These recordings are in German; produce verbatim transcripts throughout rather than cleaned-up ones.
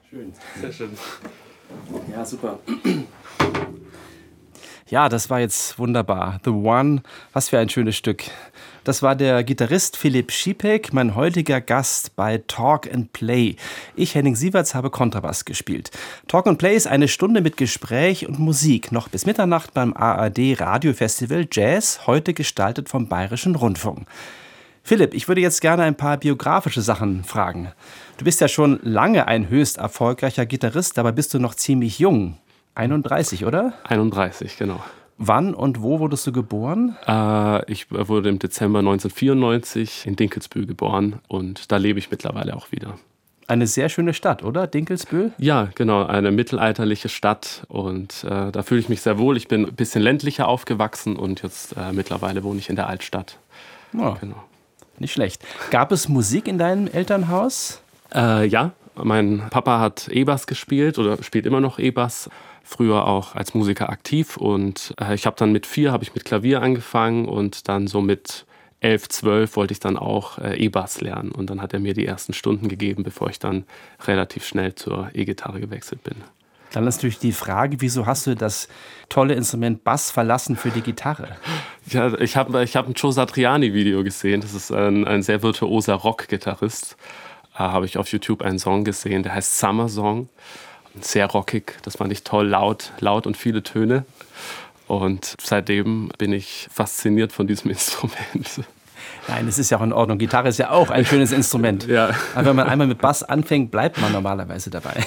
Schön. Sehr schön. Ja, super. Ja, das war jetzt wunderbar. The One, was für ein schönes Stück. Das war der Gitarrist Philipp Schipek, mein heutiger Gast bei Talk and Play. Ich, Henning Sieverts, habe Kontrabass gespielt. Talk and Play ist eine Stunde mit Gespräch und Musik, noch bis Mitternacht beim A R D Radiofestival Jazz, heute gestaltet vom Bayerischen Rundfunk. Philipp, ich würde jetzt gerne ein paar biografische Sachen fragen. Du bist ja schon lange ein höchst erfolgreicher Gitarrist, dabei bist du noch ziemlich jung. einunddreißig, oder? einunddreißig, genau. Wann und wo wurdest du geboren? Äh, ich wurde im Dezember neunzehnhundertvierundneunzig in Dinkelsbühl geboren und da lebe ich mittlerweile auch wieder. Eine sehr schöne Stadt, oder? Dinkelsbühl? Ja, genau, eine mittelalterliche Stadt und äh, da fühle ich mich sehr wohl. Ich bin ein bisschen ländlicher aufgewachsen und jetzt äh, mittlerweile wohne ich in der Altstadt. Oh, Genau. nicht schlecht. Gab es Musik in deinem Elternhaus? Äh, ja, mein Papa hat E-Bass gespielt oder spielt immer noch E-Bass. Früher auch als Musiker aktiv und äh, ich habe dann mit vier habe ich mit Klavier angefangen und dann so mit elf, zwölf wollte ich dann auch äh, E-Bass lernen und dann hat er mir die ersten Stunden gegeben, bevor ich dann relativ schnell zur E-Gitarre gewechselt bin. Dann ist natürlich die Frage, wieso hast du das tolle Instrument Bass verlassen für die Gitarre? Ja, ich habe ich hab ein Joe Satriani-Video gesehen, das ist ein, ein sehr virtuoser Rock-Gitarrist. Da habe ich auf YouTube einen Song gesehen, der heißt Summer Song. Sehr rockig, das fand ich toll, laut, laut und viele Töne. Und seitdem bin ich fasziniert von diesem Instrument. Nein, es ist ja auch in Ordnung. Gitarre ist ja auch ein schönes Instrument. Ja. Aber wenn man einmal mit Bass anfängt, bleibt man normalerweise dabei.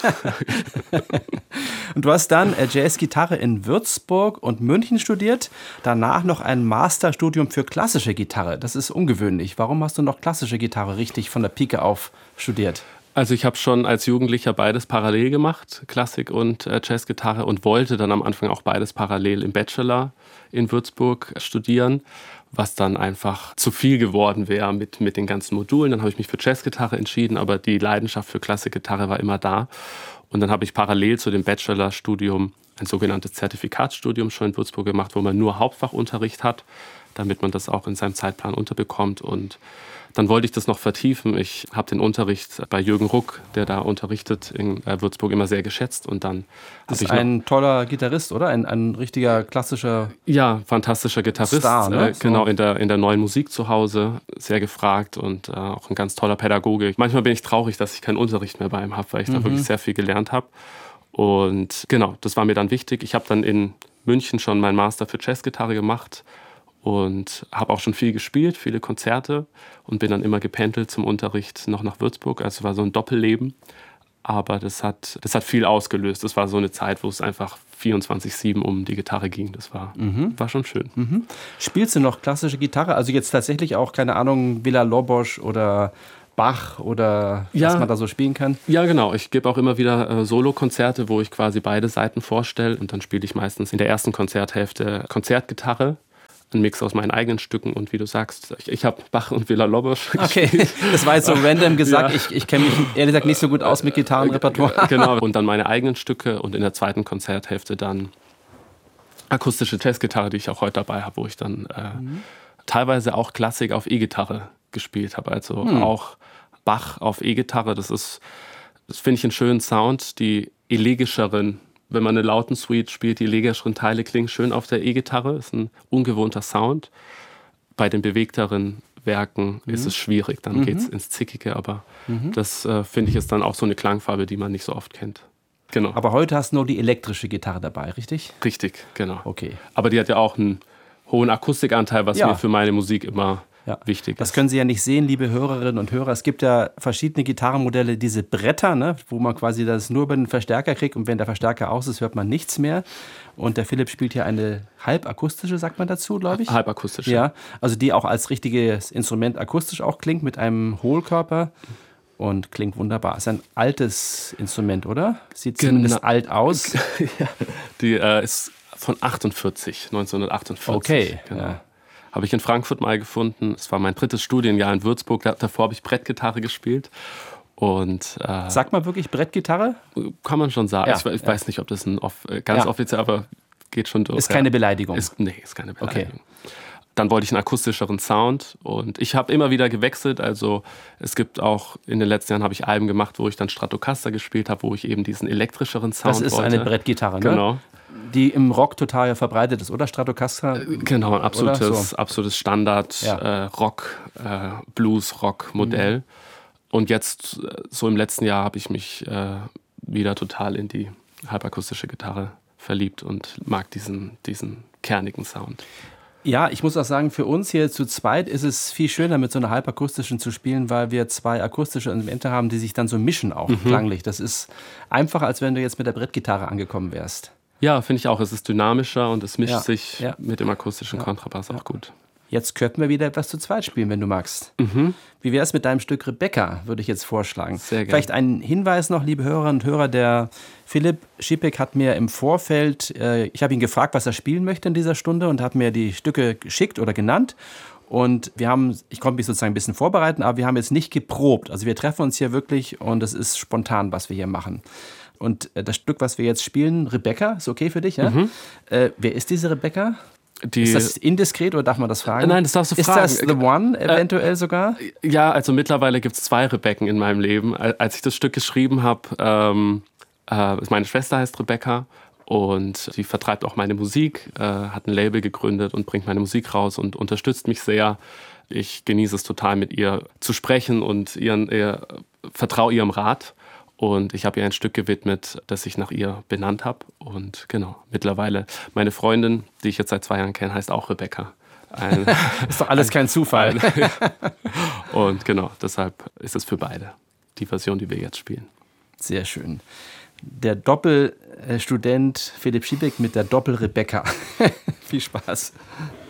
Und du hast dann Jazzgitarre in Würzburg und München studiert, danach noch ein Masterstudium für klassische Gitarre. Das ist ungewöhnlich. Warum hast du noch klassische Gitarre richtig von der Pike auf studiert? Also ich habe schon als Jugendlicher beides parallel gemacht, Klassik und äh, Jazzgitarre, und wollte dann am Anfang auch beides parallel im Bachelor in Würzburg studieren, was dann einfach zu viel geworden wäre mit, mit den ganzen Modulen. Dann habe ich mich für Jazzgitarre entschieden, aber die Leidenschaft für Klassikgitarre war immer da. Und dann habe ich parallel zu dem Bachelorstudium ein sogenanntes Zertifikatsstudium schon in Würzburg gemacht, wo man nur Hauptfachunterricht hat, damit man das auch in seinem Zeitplan unterbekommt. Und dann wollte ich das noch vertiefen. Ich habe den Unterricht bei Jürgen Ruck, der da unterrichtet in Würzburg, immer sehr geschätzt. Und dann das ist ich ein toller Gitarrist, oder? Ein, ein richtiger klassischer Ja, fantastischer Gitarrist. Star, ne? äh, genau, in der, in der neuen Musik zu Hause. Sehr gefragt und äh, auch ein ganz toller Pädagoge. Manchmal bin ich traurig, dass ich keinen Unterricht mehr bei ihm habe, weil ich mhm. da wirklich sehr viel gelernt habe. Und genau, das war mir dann wichtig. Ich habe dann in München schon meinen Master für Jazzgitarre gemacht und habe auch schon viel gespielt, viele Konzerte und bin dann immer gependelt zum Unterricht noch nach Würzburg. Also es war so ein Doppelleben, aber das hat, das hat viel ausgelöst. Das war so eine Zeit, wo es einfach vierundzwanzig sieben um die Gitarre ging. Das war, mhm. war schon schön. Mhm. Spielst du noch klassische Gitarre? Also jetzt tatsächlich auch, keine Ahnung, Villa-Lobos oder Bach oder ja, was man da so spielen kann? Ja, genau. Ich gebe auch immer wieder äh, Solo-Konzerte, wo ich quasi beide Seiten vorstelle. Und dann spiele ich meistens in der ersten Konzerthälfte Konzertgitarre. Ein Mix aus meinen eigenen Stücken und wie du sagst, ich, ich habe Bach und Villa-Lobos Okay, das war jetzt so random gesagt. Ja. Ich, ich kenne mich ehrlich gesagt nicht so gut aus mit Gitarrenrepertoire. Genau, und dann meine eigenen Stücke und in der zweiten Konzerthälfte dann akustische Jazzgitarre, die ich auch heute dabei habe, wo ich dann äh, mhm. teilweise auch Klassik auf E-Gitarre gespielt habe. Also mhm. auch Bach auf E-Gitarre, das ist, das finde ich einen schönen Sound. Die elegischeren, wenn man eine lauten Suite spielt, die elegischeren Teile klingen schön auf der E-Gitarre. Das ist ein ungewohnter Sound. Bei den bewegteren Werken mhm. ist es schwierig, dann mhm. geht es ins Zickige, aber mhm. das äh, finde ich ist dann auch so eine Klangfarbe, die man nicht so oft kennt. Genau. Aber heute hast du nur die elektrische Gitarre dabei, richtig? Richtig, genau. Okay. Aber die hat ja auch einen hohen Akustikanteil, was ja. mir für meine Musik immer ja. wichtig ist. Das können Sie ja nicht sehen, liebe Hörerinnen und Hörer. Es gibt ja verschiedene Gitarrenmodelle, diese Bretter, ne, wo man quasi das nur über den Verstärker kriegt und wenn der Verstärker aus ist, hört man nichts mehr. Und der Philipp spielt hier eine halbakustische, sagt man dazu, glaube ich. Halbakustische. Ja, also die auch als richtiges Instrument akustisch auch klingt, mit einem Hohlkörper. Und klingt wunderbar. Ist ein altes Instrument, oder? Sieht zumindest genau. alt aus. ja. Die äh, ist von achtundvierzig, neunzehnhundertachtundvierzig. Okay. Genau. Ja. Habe ich in Frankfurt mal gefunden. Es war mein drittes Studienjahr in Würzburg. Davor habe ich Brettgitarre gespielt. Und, äh, Sagt man wirklich Brettgitarre? Kann man schon sagen. Ja, ich ich ja. weiß nicht, ob das ein off, ganz ja. offiziell, aber geht schon durch. Ist keine Beleidigung. Ist, nee, ist keine Beleidigung. Okay. Dann wollte ich einen akustischeren Sound und ich habe immer wieder gewechselt. Also es gibt auch, in den letzten Jahren habe ich Alben gemacht, wo ich dann Stratocaster gespielt habe, wo ich eben diesen elektrischeren Sound wollte. Das ist wollte. eine Brettgitarre, ne? Genau. Die im Rock total verbreitet ist, oder? Stratocaster? Genau, ein absolutes, so. absolutes Standard Ja. äh, Rock, äh, Blues-Rock-Modell. Mhm. Und jetzt, so im letzten Jahr, habe ich mich äh, wieder total in die halbakustische Gitarre verliebt und mag diesen, diesen kernigen Sound. Ja, ich muss auch sagen, für uns hier zu zweit ist es viel schöner, mit so einer halbakustischen zu spielen, weil wir zwei akustische Elemente haben, die sich dann so mischen auch mhm. klanglich. Das ist einfacher, als wenn du jetzt mit der Brettgitarre angekommen wärst. Ja, finde ich auch. Es ist dynamischer und es mischt ja. sich ja. mit dem akustischen ja. Kontrabass ja. auch gut. Jetzt könnten wir wieder etwas zu zweit spielen, wenn du magst. Mhm. Wie wäre es mit deinem Stück Rebecca, würde ich jetzt vorschlagen. Sehr gerne. Vielleicht ein Hinweis noch, liebe Hörerinnen und Hörer, der Philipp Schipek hat mir im Vorfeld, äh, ich habe ihn gefragt, was er spielen möchte in dieser Stunde und hat mir die Stücke geschickt oder genannt. Und wir haben, ich konnte mich sozusagen ein bisschen vorbereiten, aber wir haben jetzt nicht geprobt. Also wir treffen uns hier wirklich und es ist spontan, was wir hier machen. Und äh, das Stück, was wir jetzt spielen, Rebecca, ist okay für dich, ja? Mhm. Äh, wer ist diese Rebecca? Die ist das indiskret oder darf man das fragen? Nein, das darfst du ist fragen. Ist das The One eventuell äh, sogar? Ja, also mittlerweile gibt es zwei Rebecken in meinem Leben. Als ich das Stück geschrieben habe, ähm, äh, meine Schwester heißt Rebecca und sie vertreibt auch meine Musik, äh, hat ein Label gegründet und bringt meine Musik raus und unterstützt mich sehr. Ich genieße es total, mit ihr zu sprechen und ihren, ihr, vertraue ihrem Rat. Und ich habe ihr ein Stück gewidmet, das ich nach ihr benannt habe. Und genau, mittlerweile meine Freundin, die ich jetzt seit zwei Jahren kenne, heißt auch Rebecca. Ein, ist doch alles ein, kein Zufall. Ein, und genau, deshalb ist es für beide die Version, die wir jetzt spielen. Sehr schön. Der Doppelstudent Philipp Schipek mit der Doppel-Rebecca. Viel Spaß.